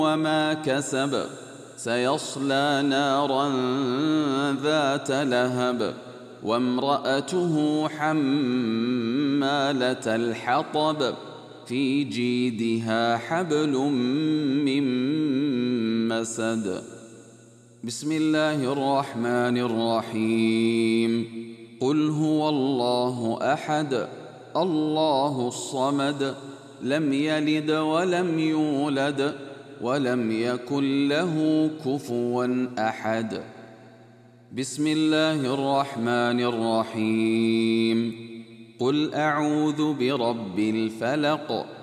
وما كسب سيصلى نارا ذات لهب وامرأته حمالة الحطب في جيدها حبل من مسد. بسم الله الرحمن الرحيم. قل هو الله أحد الله الصمد لم يلد ولم يولد ولم يكن له كفوا أحد. بسم الله الرحمن الرحيم. قل أعوذ برب الفلق